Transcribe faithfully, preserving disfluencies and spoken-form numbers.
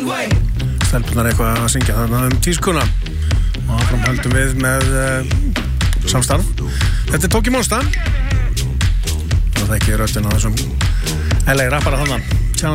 Stelpunar eitthvað að syngja þarna um tískuna og áfram höldum við með uh, samstarf. Þetta er Tóki Monsta og það ekki röddin á þessum L A rappara þannig.